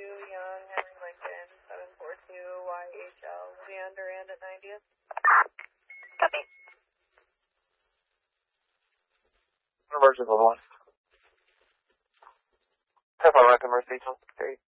Young, Henry Lincoln, 742YHL. We'll be on Durand at 90th. Copy. Emergency level 1. Have I recommend Mercy, 3.